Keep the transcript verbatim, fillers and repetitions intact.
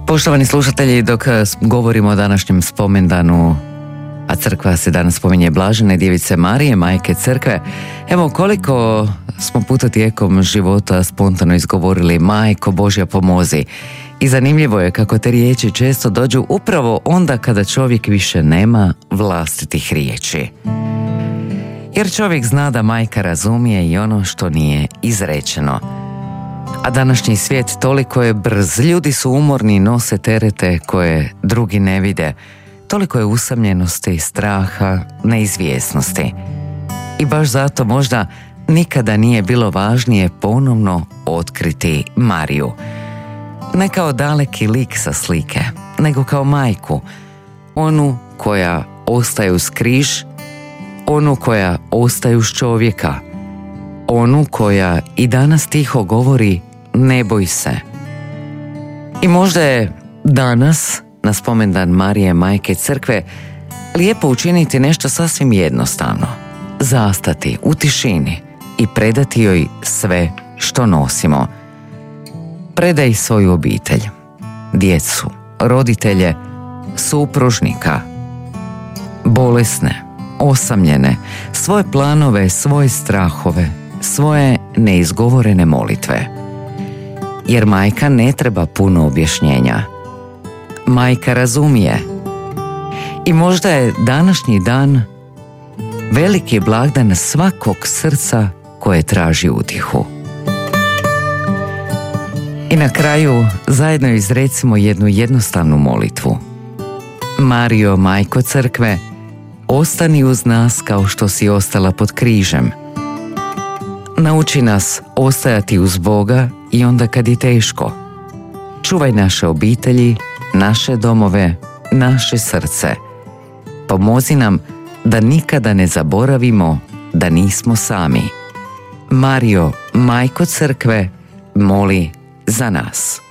Poštovani slušatelji, dok govorimo o današnjem spomendanu, a crkva se danas spominje Blažene Djevice Marije, majke crkve, evo koliko smo puta tijekom života spontano izgovorili Majko Božja pomozi. I zanimljivo je kako te riječi često dođu upravo onda kada čovjek više nema vlastitih riječi. Jer čovjek zna da majka razumije i ono što nije izrečeno. A današnji svijet toliko je brz, ljudi su umorni i nose terete koje drugi ne vide. Toliko je usamljenosti, straha, neizvjesnosti. I baš zato možda nikada nije bilo važnije ponovno otkriti Mariju. Ne kao daleki lik sa slike, nego kao majku. Onu koja ostaje uz križ, onu koja ostaje uz čovjeka, onu koja i danas tiho govori ne boj se. I možda je danas, na spomendan Marije majke crkve, lijepo učiniti nešto sasvim jednostavno. Zastati u tišini i predati joj sve što nosimo. Predaj svoju obitelj, djecu, roditelje, supružnika, bolesne, osamljene, svoje planove, svoje strahove, svoje neizgovorene molitve. Jer majka ne treba puno objašnjenja. Majka razumije. I možda je današnji dan veliki blagdan svakog srca koje traži utjehu. I na kraju zajedno izrecimo jednu jednostavnu molitvu. Marijo, majko crkve, ostani uz nas kao što si ostala pod križem. Nauči nas ostajati uz Boga i onda kad je teško. Čuvaj naše obitelji, naše domove, naše srce. Pomozi nam da nikada ne zaboravimo da nismo sami. Marijo, majko crkve, moli za nas.